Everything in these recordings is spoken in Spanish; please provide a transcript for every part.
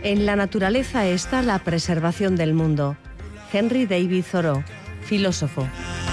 En la naturaleza está la preservación del mundo. Henry David Thoreau, filósofo.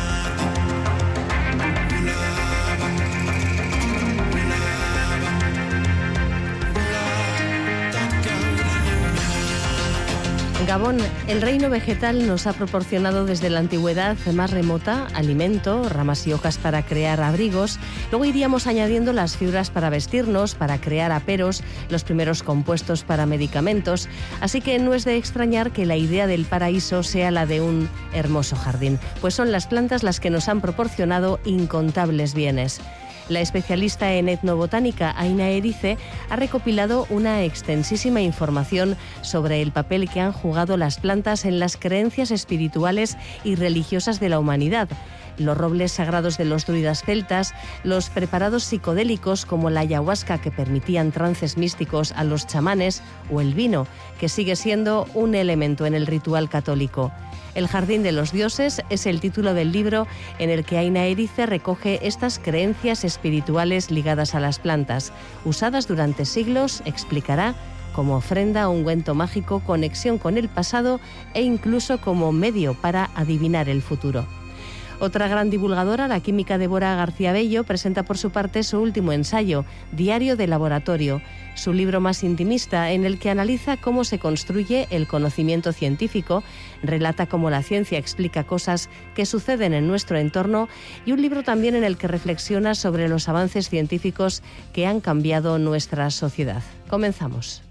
Gabón, el reino vegetal nos ha proporcionado desde la antigüedad más remota alimento, ramas y hojas para crear abrigos. Luego iríamos añadiendo las fibras para vestirnos, para crear aperos, los primeros compuestos para medicamentos. Así que no es de extrañar que la idea del paraíso sea la de un hermoso jardín, pues son las plantas las que nos han proporcionado incontables bienes. La especialista en etnobotánica Aina Erice ha recopilado una extensísima información sobre el papel que han jugado las plantas en las creencias espirituales y religiosas de la humanidad. Los robles sagrados de los druidas celtas, los preparados psicodélicos como la ayahuasca que permitían trances místicos a los chamanes o el vino, que sigue siendo un elemento en el ritual católico. El Jardín de los Dioses es el título del libro en el que Aina Erice recoge estas creencias espirituales ligadas a las plantas, usadas durante siglos, explicará, como ofrenda, ungüento mágico, conexión con el pasado e incluso como medio para adivinar el futuro. Otra gran divulgadora, la química Débora García Bello, presenta por su parte su último ensayo, Diario de Laboratorio, su libro más intimista en el que analiza cómo se construye el conocimiento científico, relata cómo la ciencia explica cosas que suceden en nuestro entorno y un libro también en el que reflexiona sobre los avances científicos que han cambiado nuestra sociedad. Comenzamos.